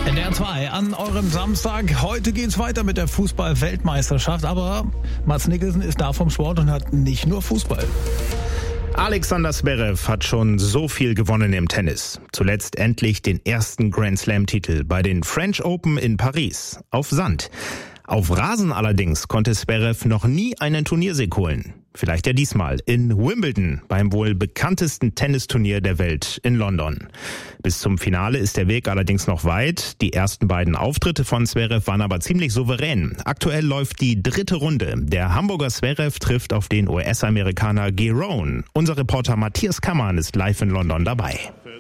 NDR 2 an eurem Samstag. Heute geht's weiter mit der Fußball-Weltmeisterschaft, aber Mats Mikkelsen ist da vom Sport und hat nicht nur Fußball. Alexander Zverev hat schon so viel gewonnen im Tennis. Zuletzt endlich den ersten Grand-Slam-Titel bei den French Open in Paris. Auf Sand. Auf Rasen allerdings konnte Zverev noch nie einen Turniersieg holen. Vielleicht ja diesmal in Wimbledon, beim wohl bekanntesten Tennisturnier der Welt in London. Bis zum Finale ist der Weg allerdings noch weit. Die ersten beiden Auftritte von Zverev waren aber ziemlich souverän. Aktuell läuft die dritte Runde. Der Hamburger Zverev trifft auf den US-Amerikaner Giron. Unser Reporter Matthias Kammann ist live in London dabei.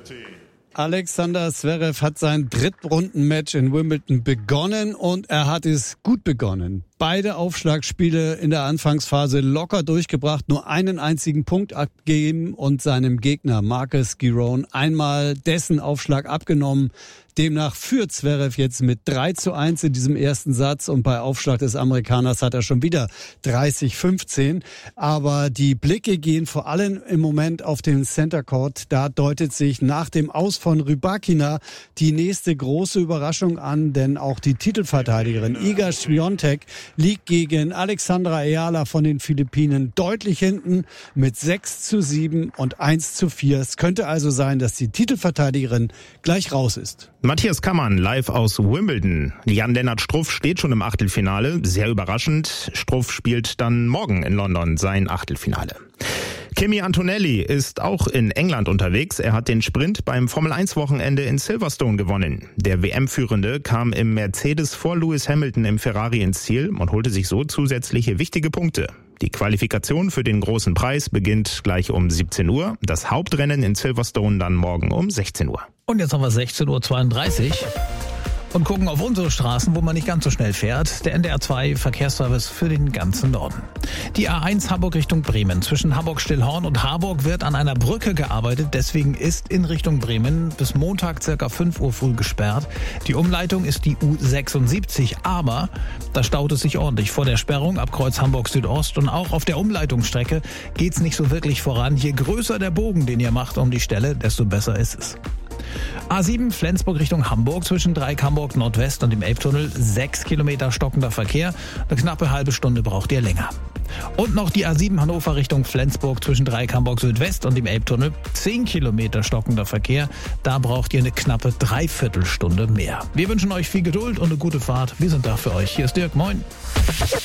Alexander Zverev hat sein Drittrundenmatch in Wimbledon begonnen und er hat es gut begonnen. Beide Aufschlagspiele in der Anfangsphase locker durchgebracht, nur einen einzigen Punkt abgegeben und seinem Gegner Marcus Giron einmal dessen Aufschlag abgenommen. Demnach führt Zverev jetzt mit 3:1 in diesem ersten Satz und bei Aufschlag des Amerikaners hat er schon wieder 30-15. Aber die Blicke gehen vor allem im Moment auf den Center Court. Da deutet sich nach dem Aus von Rybakina die nächste große Überraschung an, denn auch die Titelverteidigerin Iga Świątek liegt gegen Alexandra Ayala von den Philippinen deutlich hinten mit 6:7 und 1:4. Es könnte also sein, dass die Titelverteidigerin gleich raus ist. Matthias Kammann live aus Wimbledon. Jan-Lennart Struff steht schon im Achtelfinale. Sehr überraschend. Struff spielt dann morgen in London sein Achtelfinale. Kimi Antonelli ist auch in England unterwegs. Er hat den Sprint beim Formel-1-Wochenende in Silverstone gewonnen. Der WM-Führende kam im Mercedes vor Lewis Hamilton im Ferrari ins Ziel und holte sich so zusätzliche wichtige Punkte. Die Qualifikation für den großen Preis beginnt gleich um 17 Uhr. Das Hauptrennen in Silverstone dann morgen um 16 Uhr. Und jetzt haben wir 16:32 Uhr und gucken auf unsere Straßen, wo man nicht ganz so schnell fährt. Der NDR 2 Verkehrsservice für den ganzen Norden. Die A1 Hamburg Richtung Bremen. Zwischen Hamburg-Stillhorn und Harburg wird an einer Brücke gearbeitet. Deswegen ist in Richtung Bremen bis Montag circa 5 Uhr früh gesperrt. Die Umleitung ist die U76, aber da staut es sich ordentlich. Vor der Sperrung ab Kreuz Hamburg Südost und auch auf der Umleitungsstrecke geht's nicht so wirklich voran. Je größer der Bogen, den ihr macht um die Stelle, desto besser ist es. A7 Flensburg Richtung Hamburg zwischen Dreieck-Hamburg Nordwest und dem Elbtunnel 6 Kilometer stockender Verkehr. Eine knappe halbe Stunde braucht ihr länger. Und noch die A7 Hannover Richtung Flensburg zwischen Dreieck-Hamburg Südwest und dem Elbtunnel 10 Kilometer stockender Verkehr. Da braucht ihr eine knappe Dreiviertelstunde mehr. Wir wünschen euch viel Geduld und eine gute Fahrt. Wir sind da für euch. Hier ist Dirk. Moin.